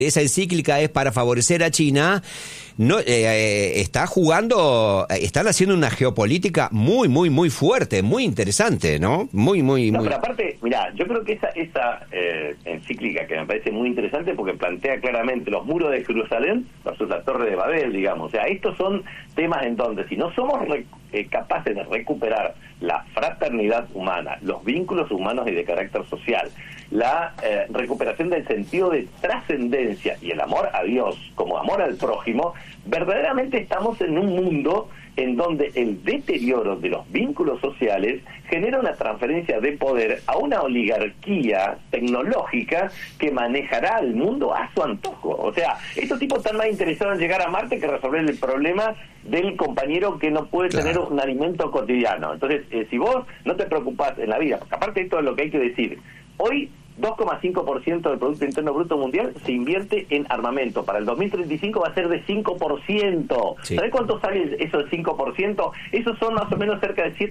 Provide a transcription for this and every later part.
esa encíclica es para favorecer a China, no está jugando, están haciendo una geopolítica muy, muy, muy fuerte, muy interesante, ¿no? Muy. Pero aparte, mirá, yo creo que esa encíclica que me parece muy interesante porque plantea claramente los muros de Jerusalén versus la Torre de Babel, digamos. O sea, estos son temas en donde si no somos capaces de recuperar la fraternidad humana, los vínculos humanos y de carácter social, la recuperación del sentido de trascendencia y el amor a Dios como amor al prójimo, verdaderamente estamos en un mundo en donde el deterioro de los vínculos sociales genera una transferencia de poder a una oligarquía tecnológica que manejará al mundo a su antojo. O sea, estos tipos están más interesados en llegar a Marte que resolver el problema del compañero que no puede tener un alimento cotidiano. Entonces, si vos no te preocupás en la vida, porque aparte de esto es lo que hay que decir, hoy 2,5% del Producto Interno Bruto Mundial se invierte en armamento. Para el 2035 va a ser de 5%. Sí. ¿Sabés cuánto sale eso de 5%? Esos son más o menos cerca de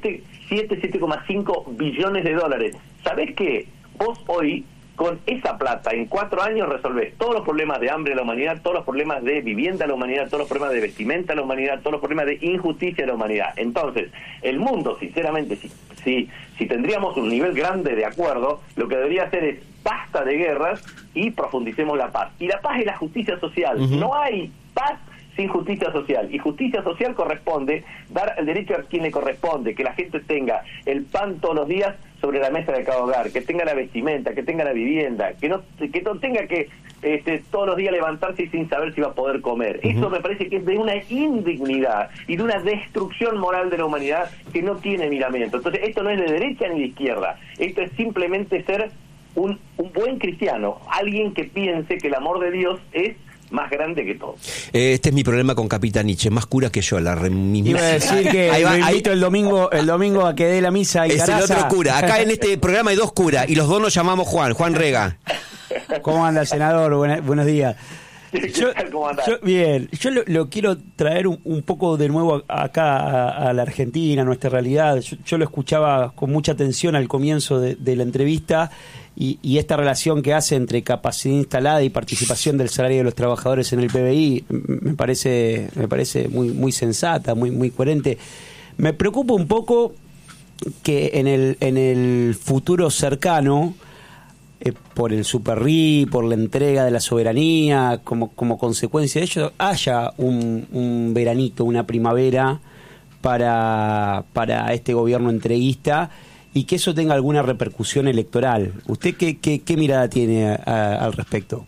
7,5 billones de dólares. ¿Sabés qué? Vos hoy, con esa plata, en 4 años resolvés todos los problemas de hambre de la humanidad, todos los problemas de vivienda de la humanidad, todos los problemas de vestimenta de la humanidad, todos los problemas de injusticia de la humanidad. Entonces, el mundo, sinceramente, si tendríamos un nivel grande de acuerdo, lo que debería hacer es basta de guerras y profundicemos la paz. Y la paz es la justicia social. No hay paz sin justicia social. Y justicia social corresponde dar el derecho a quien le corresponde, que la gente tenga el pan todos los días sobre la mesa de cada hogar, que tenga la vestimenta, que tenga la vivienda, que no tenga que todos los días levantarse sin saber si va a poder comer. Eso me parece que es de una indignidad y de una destrucción moral de la humanidad que no tiene miramiento. Entonces, esto no es de derecha ni de izquierda. Esto es simplemente ser un buen cristiano, alguien que piense que el amor de Dios es más grande que todo. Este es mi problema con Capitán Nietzsche, más cura que yo, la misma. Iba a decir que lo invito el domingo a que dé la misa en Caraza. Es el otro cura. Acá en este programa hay 2 curas y los 2 nos llamamos Juan Rega. ¿Cómo anda, senador? Buenos días. Bien, yo lo quiero traer un poco de nuevo acá a la Argentina, a nuestra realidad. Yo lo escuchaba con mucha atención al comienzo de la entrevista y esta relación que hace entre capacidad instalada y participación del salario de los trabajadores en el PBI me parece muy sensata, muy coherente. Me preocupa un poco que en el futuro cercano, por el Superrí, por la entrega de la soberanía, como consecuencia de ello, haya un veranito, una primavera para este gobierno entreguista y que eso tenga alguna repercusión electoral. ¿Usted qué mirada tiene al respecto?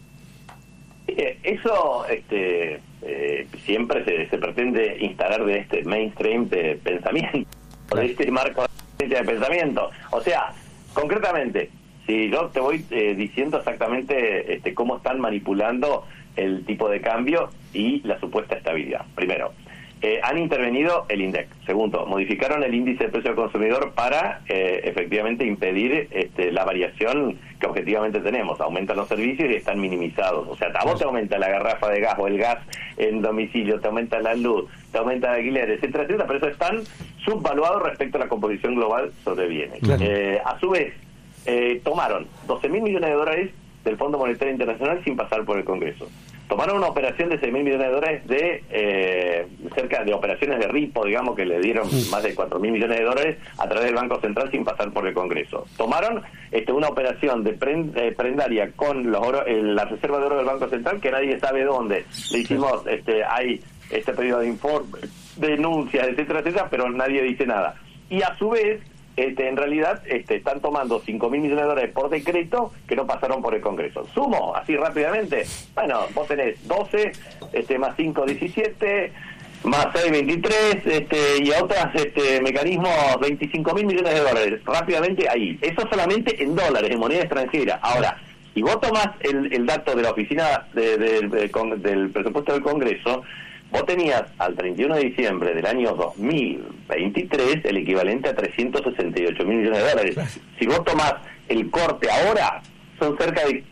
Eso siempre se pretende instalar de este mainstream de pensamiento, de este marco de pensamiento. O sea, concretamente, si yo te voy diciendo exactamente cómo están manipulando el tipo de cambio y la supuesta estabilidad. Primero, han intervenido el INDEC. Segundo, modificaron el índice de precio al consumidor para efectivamente impedir la variación que objetivamente tenemos. Aumentan los servicios y están minimizados. O sea, a vos te aumenta la garrafa de gas o el gas en domicilio, te aumenta la luz, te aumenta el alquiler, etcétera, etcétera, pero eso están subvaluados respecto a la composición global sobre bienes. Claro. A su vez, tomaron 12.000 millones de dólares del Fondo Monetario Internacional sin pasar por el Congreso. Tomaron una operación de 6.000 millones de dólares cerca de operaciones de ripo, digamos, que le dieron más de 4.000 millones de dólares a través del Banco Central sin pasar por el Congreso. Tomaron una operación de prendaria con la reserva de oro del Banco Central que nadie sabe dónde. Le hicimos, hay pedido de informe, denuncias, etcétera, etcétera, pero nadie dice nada. Y a su vez, en realidad están tomando 5.000 millones de dólares por decreto que no pasaron por el Congreso. Sumo, así rápidamente, bueno, vos tenés 12, más 5, 17, más 6, 23, y a otros mecanismos, 25.000 millones de dólares, rápidamente ahí. Eso solamente en dólares, en moneda extranjera. Ahora, si vos tomás el dato de la oficina del presupuesto del Congreso, vos tenías al 31 de diciembre del año 2023 el equivalente a 368.000 millones de dólares. Gracias. Si vos tomás el corte ahora, son cerca de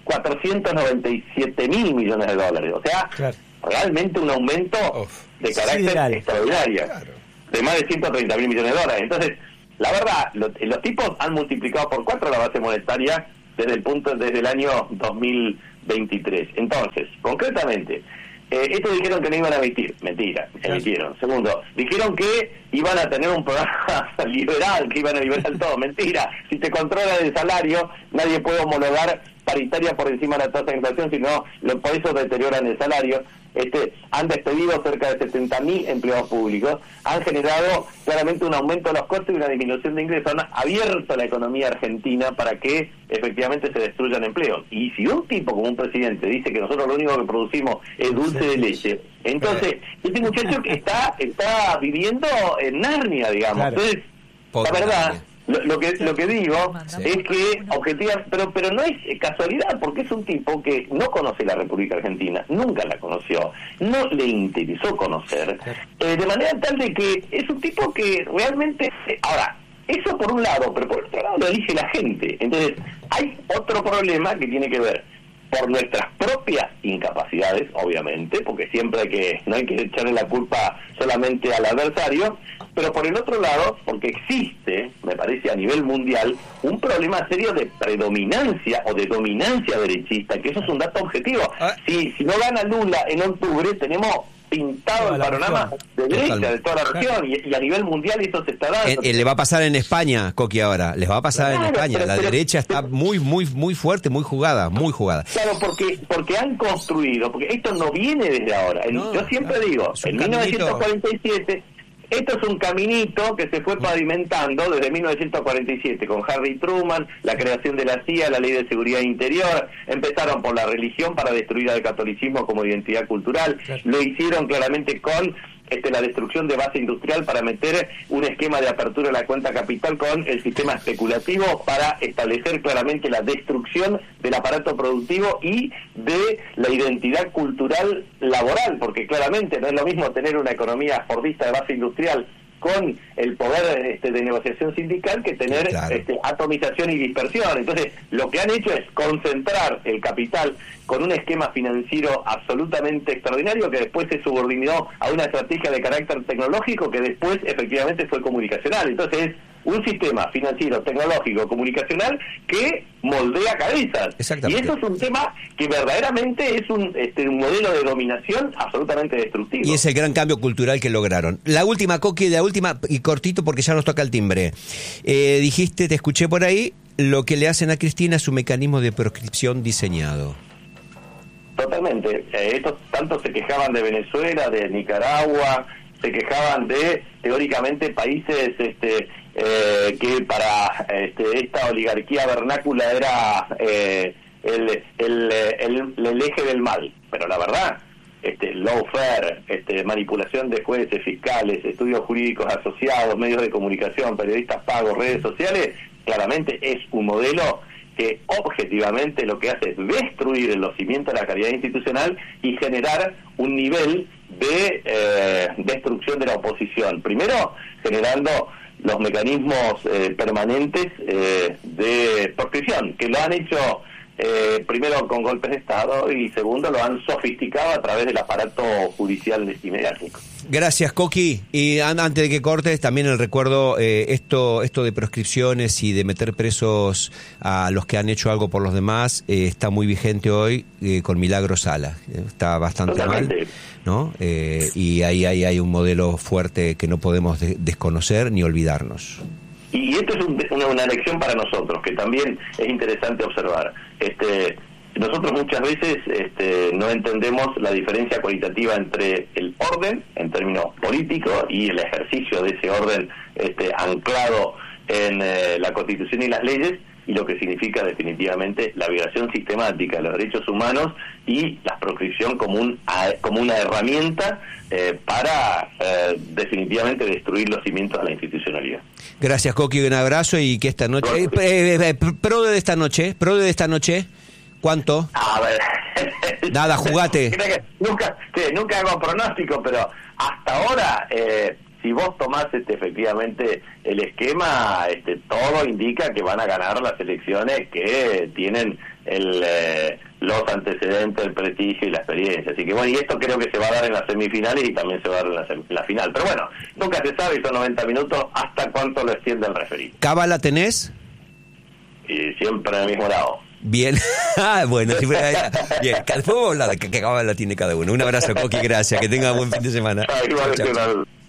497.000 millones de dólares. O sea, claro, realmente un aumento de carácter extraordinario, claro, de más de 130.000 millones de dólares. Entonces, la verdad, los tipos han multiplicado por 4 la base monetaria desde el año 2000 2023. Entonces, concretamente, estos dijeron que no iban a emitir, mentira, emitieron. Segundo, dijeron que iban a tener un programa liberal, que iban a liberar todo, mentira. Si te controlan el salario, nadie puede homologar paritaria por encima de la tasa de inflación, sino por eso deterioran el salario. Han despedido cerca de 70.000 empleados públicos, han generado claramente un aumento de los costos y una disminución de ingresos, han abierto la economía argentina para que efectivamente se destruyan empleos. Y si un tipo como un presidente dice que nosotros lo único que producimos es dulce de leche, entonces este muchacho que está viviendo en Narnia, digamos. Claro. Entonces, la verdad, lo que digo es que objetiva, pero no es casualidad, porque es un tipo que no conoce la República Argentina, nunca la conoció, no le interesó conocer, de manera tal de que es un tipo que realmente, ahora, eso por un lado, pero por otro lado lo elige la gente. Entonces hay otro problema que tiene que ver por nuestras propias incapacidades, obviamente, porque siempre no hay que echarle la culpa solamente al adversario, pero por el otro lado, porque existe, me parece a nivel mundial, un problema serio de predominancia o de dominancia derechista, que eso es un dato objetivo. Si no gana Lula en octubre, tenemos pintado el panorama de derecha de toda la región, y a nivel mundial eso se está dando. Le va a pasar en España, Coqui, ahora. Les va a pasar en España. La derecha está muy fuerte, muy jugada. Claro, porque han construido, porque esto no viene desde ahora. Yo siempre digo, en 1947... Esto es un caminito que se fue pavimentando desde 1947 con Harry Truman, la creación de la CIA, la Ley de Seguridad Interior. Empezaron por la religión para destruir al catolicismo como identidad cultural. Lo hicieron claramente con la destrucción de base industrial para meter un esquema de apertura de la cuenta capital con el sistema especulativo para establecer claramente la destrucción del aparato productivo y de la identidad cultural laboral, porque claramente no es lo mismo tener una economía fordista de base industrial con el poder de negociación sindical que tener atomización y dispersión. Entonces, lo que han hecho es concentrar el capital con un esquema financiero absolutamente extraordinario que después se subordinó a una estrategia de carácter tecnológico que después efectivamente fue comunicacional. Entonces, es un sistema financiero, tecnológico, comunicacional que moldea cabezas. Y eso es un tema que verdaderamente es un modelo de dominación absolutamente destructivo. Y es el gran cambio cultural que lograron. La última, Coqui, y cortito porque ya nos toca el timbre. Dijiste, te escuché por ahí, lo que le hacen a Cristina es un mecanismo de proscripción diseñado. Totalmente. Estos tanto se quejaban de Venezuela, de Nicaragua, se quejaban de, teóricamente, países que para esta oligarquía vernácula era el eje del mal. Pero la verdad, lawfare, manipulación de jueces, fiscales, estudios jurídicos asociados, medios de comunicación, periodistas pagos, redes sociales, claramente es un modelo que objetivamente lo que hace es destruir los cimientos de la calidad institucional y generar un nivel de destrucción de la oposición. Primero, generando los mecanismos permanentes de proscripción, que lo han hecho primero con golpes de Estado y segundo lo han sofisticado a través del aparato judicial y mediático. Gracias, Coqui. Y antes de que cortes, también el recuerdo, esto de proscripciones y de meter presos a los que han hecho algo por los demás, está muy vigente hoy con Milagro Sala. Está bastante Totalmente mal, ¿no? Y ahí hay un modelo fuerte que no podemos desconocer ni olvidarnos. Y esto es una lección para nosotros, que también es interesante observar. Nosotros muchas veces no entendemos la diferencia cualitativa entre el orden, en términos políticos, y el ejercicio de ese orden anclado en la Constitución y las leyes, y lo que significa definitivamente la violación sistemática de los derechos humanos y la proscripción como una herramienta para definitivamente destruir los cimientos de la institucionalidad. Gracias, Coqui, un abrazo y que esta noche... pro de esta noche, ¿cuánto? A ver... Nada, jugate. Nunca hago pronóstico, pero hasta ahora... si vos tomás efectivamente el esquema, todo indica que van a ganar las elecciones que tienen los antecedentes, el prestigio y la experiencia. Así que bueno, y esto creo que se va a dar en las semifinales y también se va a dar en la final. Pero bueno, nunca se sabe, son 90 minutos, hasta cuánto lo extiende el referido. ¿Cábala tenés? Y siempre en el mismo lado. Bien. Bueno, bien. Después vamos a hablar de qué cabal la tiene cada uno. Un abrazo, Coqui, gracias. Que tenga buen fin de semana. Igual, chau, chau.